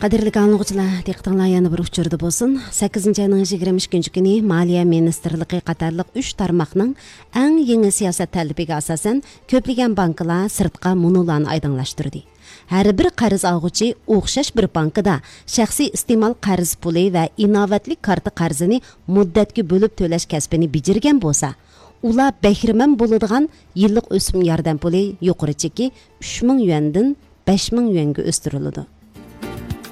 Qadirlik anlıqçılar, diqqətinizə yana bir uçurdu bolsun. 8 ayının 22 günü Maliya Ministerliyi qatarlıq 3 tarmaqның ən yeni siyasət tələbiga asasən köplügən bankalar sırtqa munularını aydınlaşdırdı. Hər bir qarız alğıcı oxşaş bir bankada şəxsi istemal qarız pulu və inovatlik kartı qarzını müddətki bölüb töləş kəsbini bicirgən bolsa, ular bəhrəmən boladigan yıllık ösüm yardım pulu yuqori çeki 3000 yuandan 5000 yuanga o'stiriladi.